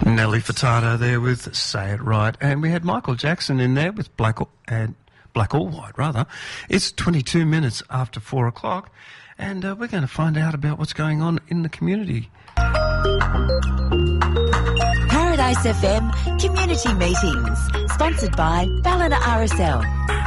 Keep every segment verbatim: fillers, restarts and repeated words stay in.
Nelly Furtado there with Say It Right. And we had Michael Jackson in there with Black or, and Black or White, rather. It's twenty-two minutes after four o'clock, and uh, we're going to find out about what's going on in the community. Paradise F M Community Meetings, sponsored by Ballina R S L.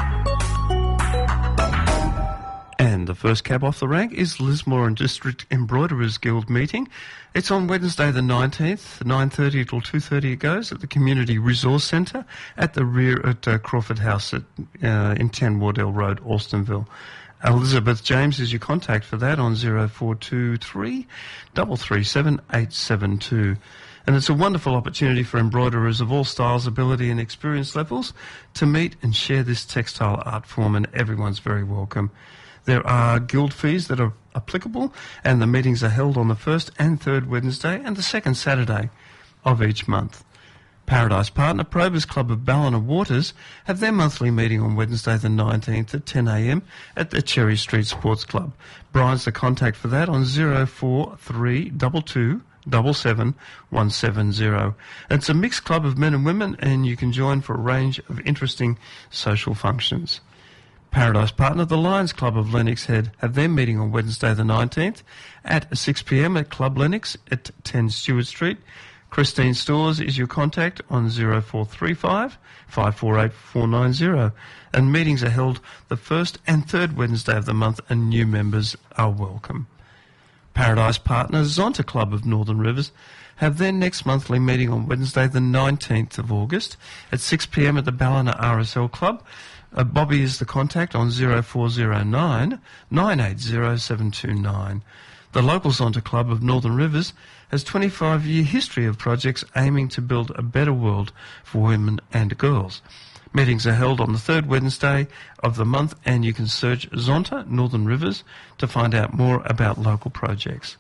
And the first cab off the rank is Lismore and District Embroiderers Guild meeting. It's on Wednesday the nineteenth, nine thirty till two thirty it goes, at the Community Resource Centre at the rear at uh, Crawford House at, uh, in ten Wardell Road, Alstonville. Elizabeth James is your contact for that on zero four two three, three three seven, eight seven two. And it's a wonderful opportunity for embroiderers of all styles, ability and experience levels to meet and share this textile art form, and everyone's very welcome. There are guild fees that are applicable, and the meetings are held on the first and third Wednesday and the second Saturday of each month. Paradise partner Probers Club of Ballina Waters have their monthly meeting on Wednesday the nineteenth at ten a m at the Cherry Street Sports Club. Brian's the contact for that on zero four three two two, seven seven one seven zero. It's a mixed club of men and women, and you can join for a range of interesting social functions. Paradise partner, the Lions Club of Lennox Head, have their meeting on Wednesday the nineteenth at six p m at Club Lennox at ten Stewart Street. Christine Stores is your contact on zero four three five, five four eight, four nine zero. And meetings are held the first and third Wednesday of the month, and new members are welcome. Paradise partner, Zonta Club of Northern Rivers, have their next monthly meeting on Wednesday the nineteenth of August at six p m at the Ballina R S L Club. Uh, Bobby is the contact on zero four zero nine, nine eight zero, seven two nine. The local Zonta Club of Northern Rivers has a twenty-five year history of projects aiming to build a better world for women and girls. Meetings are held on the third Wednesday of the month, and you can search Zonta Northern Rivers to find out more about local projects.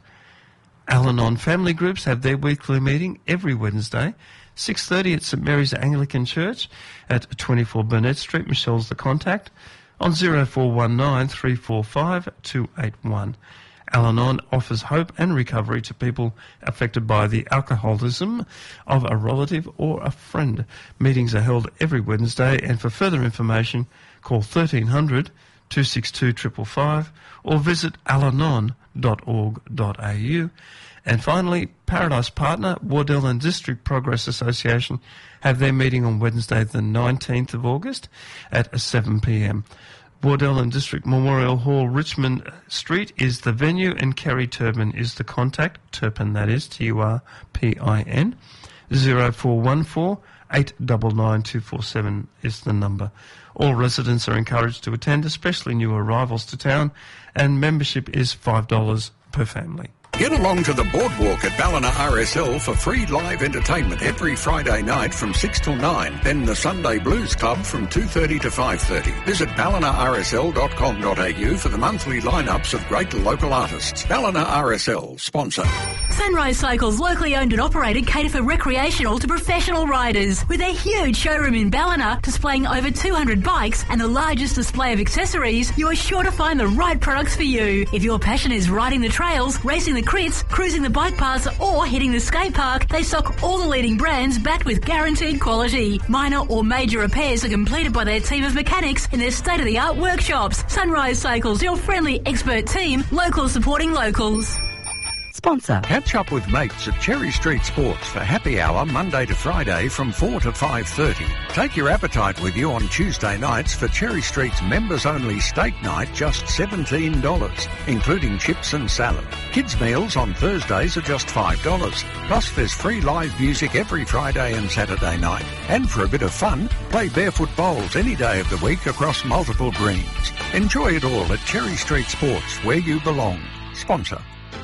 Al-Anon family groups have their weekly meeting every Wednesday, six thirty at St Mary's Anglican Church at twenty-four Burnett Street. Michelle's the contact on zero four one nine, three four five, two eight one. Al-Anon offers hope and recovery to people affected by the alcoholism of a relative or a friend. Meetings are held every Wednesday, and for further information, call thirteen hundred, two six two, five five five or visit alanon dot org dot a u. And finally, Paradise partner, Wardell and District Progress Association, have their meeting on Wednesday the nineteenth of August at seven p m. Wardell and District Memorial Hall, Richmond Street, is the venue, and Kerry Turpin is the contact. Turpin, that is, T U R P I N. zero four one four, eight nine nine, two four seven is the number. All residents are encouraged to attend, especially new arrivals to town, and membership is five dollars per family. Get along to the boardwalk at Ballina R S L for free live entertainment every Friday night from six till nine. Then the Sunday Blues Club from two thirty to five thirty. Visit ballina r s l dot com dot a u for the monthly lineups of great local artists. Ballina R S L, sponsor. Sunrise Cycles, locally owned and operated, cater for recreational to professional riders. With their huge showroom in Ballina, displaying over two hundred bikes and the largest display of accessories, you are sure to find the right products for you. If your passion is riding the trails, racing the crits, cruising the bike paths or hitting the skate park, they stock all the leading brands backed with guaranteed quality. Minor or major repairs are completed by their team of mechanics in their state-of-the-art workshops. Sunrise Cycles, your friendly expert team, locals supporting locals. Sponsor. Catch up with mates at Cherry Street Sports for happy hour Monday to Friday from four to five thirty. Take your appetite with you on Tuesday nights for Cherry Street's members-only steak night, just seventeen dollars, including chips and salad. Kids' meals on Thursdays are just five dollars. Plus there's free live music every Friday and Saturday night. And for a bit of fun, play barefoot bowls any day of the week across multiple greens. Enjoy it all at Cherry Street Sports, where you belong. Sponsor.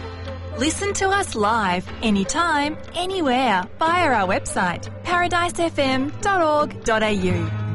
Listen to us live, anytime, anywhere, via our website, paradise f m dot org dot a u.